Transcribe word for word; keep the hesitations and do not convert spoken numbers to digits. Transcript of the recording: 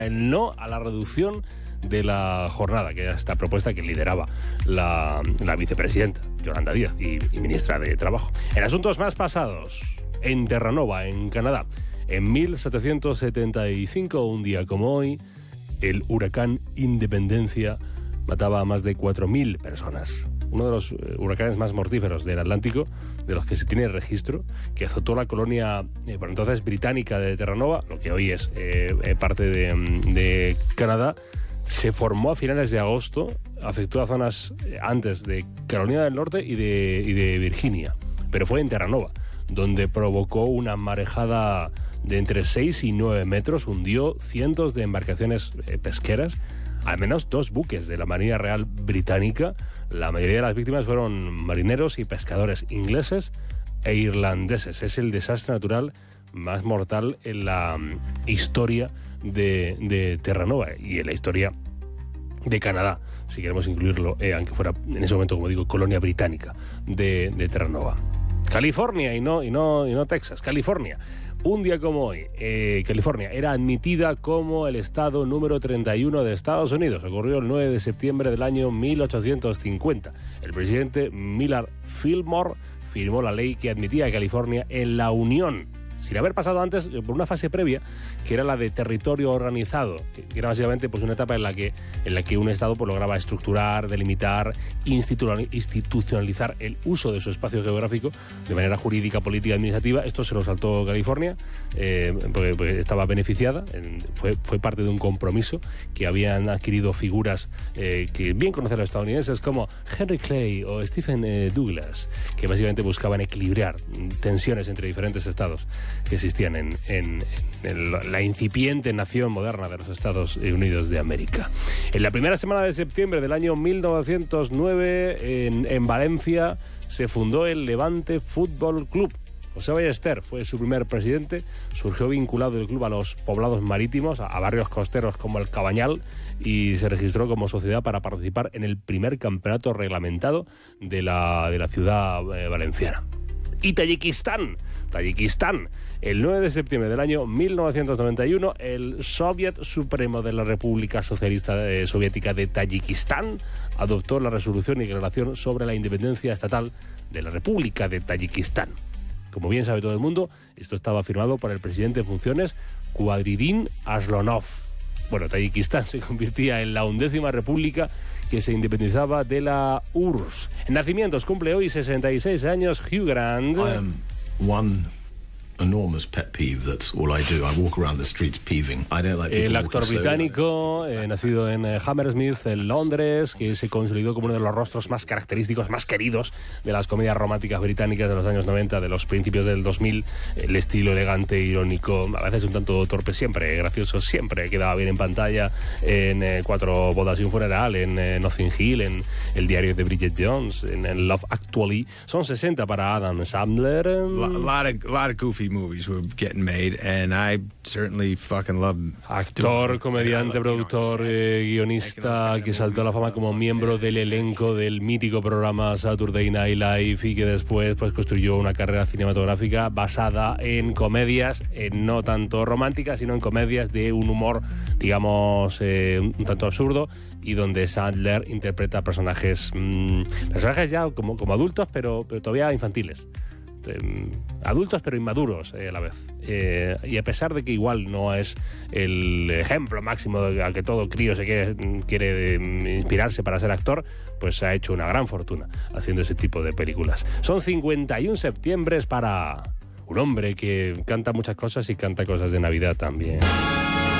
el no a la reducción de la jornada, que era esta propuesta que lideraba la, la vicepresidenta Yolanda Díaz y, y ministra de Trabajo. En asuntos más pasados, en Terranova, en Canadá, en mil setecientos setenta y cinco, un día como hoy, el huracán Independencia mataba a más de cuatro mil personas. Uno de los huracanes más mortíferos del Atlántico, de los que se tiene registro, que azotó la colonia, eh, por entonces británica de Terranova, lo que hoy es eh, eh, parte de, de Canadá. Se formó a finales de agosto, afectó a zonas antes de Carolina del Norte y de, y de Virginia, pero fue en Terranova, donde provocó una marejada de entre seis y nueve metros, hundió cientos de embarcaciones eh, pesqueras, al menos dos buques de la Marina Real Británica. La mayoría de las víctimas fueron marineros y pescadores ingleses e irlandeses. Es el desastre natural más mortal en la um, historia de, de Terranova y en la historia de Canadá, si queremos incluirlo, eh, aunque fuera en ese momento, como digo, colonia británica de, de Terranova. California y no, y, no, y no Texas, California. Un día como hoy, eh, California era admitida como el estado número treinta y uno de Estados Unidos. Ocurrió el nueve de septiembre del año mil ochocientos cincuenta. El presidente Millard Fillmore firmó la ley que admitía a California en la Unión, sin haber pasado antes por una fase previa, que era la de territorio organizado, que era básicamente pues una etapa en la que, en la que un Estado pues, lograba estructurar, delimitar, institucionalizar el uso de su espacio geográfico de manera jurídica, política, administrativa. Esto se lo saltó California, eh, porque, porque estaba beneficiada, fue, fue parte de un compromiso que habían adquirido figuras eh, que bien conocen los estadounidenses como Henry Clay o Stephen eh, Douglas, que básicamente buscaban equilibrar tensiones entre diferentes estados que existían en, en, en la incipiente nación moderna de los Estados Unidos de América. En la primera semana de septiembre del año mil novecientos nueve, en, en Valencia, se fundó el Levante Fútbol Club. José Ballester fue su primer presidente. Surgió vinculado el club a los poblados marítimos, a, a barrios costeros como el Cabañal, y se registró como sociedad para participar en el primer campeonato reglamentado de la, de la ciudad eh, valenciana. Y Tayikistán. Tayikistán. El nueve de septiembre del año mil novecientos noventa y uno, el Soviet Supremo de la República Socialista eh, Soviética de Tayikistán adoptó la resolución y declaración sobre la independencia estatal de la República de Tayikistán. Como bien sabe todo el mundo, esto estaba firmado por el presidente en funciones, Khadriddin Aslonov. Bueno, Tayikistán se convertía en la undécima república que se independizaba de la U R S S. En nacimientos cumple hoy sesenta y seis años Hugh Grant. I am one enormous pet peeve. That's all I do. I walk around the streets peeving. I don't like people El actor walking británico, eh, nacido en eh, Hammersmith, en Londres, que se consolidó como uno de los rostros más característicos, más queridos de las comedias románticas británicas de los años noventa, de los principios del dos mil. El estilo elegante, irónico, a veces un tanto torpe, siempre gracioso, siempre quedaba bien en pantalla, en eh, Cuatro bodas y un funeral, en eh, Notting Hill, en El diario de Bridget Jones, en, en Love Actually. Son sesenta para Adam Sandler. A lot of, lot of goofy movies were getting made, and I certainly fucking love them. Actor, comediante, productor, eh, guionista, que saltó a la fama como miembro del elenco del mítico programa Saturday Night Live y que después pues construyó una carrera cinematográfica basada en comedias, eh, no tanto románticas, sino en comedias de un humor, digamos, eh, un, un tanto absurdo, y donde Sandler interpreta personajes mmm, personajes ya como, como adultos, pero, pero todavía infantiles. Eh, adultos pero inmaduros eh, a la vez, eh, y a pesar de que igual no es el ejemplo máximo al que todo crío se quiere, quiere eh, inspirarse para ser actor, pues ha hecho una gran fortuna haciendo ese tipo de películas. Son cincuenta y un septiembres para un hombre que canta muchas cosas y canta cosas de Navidad también.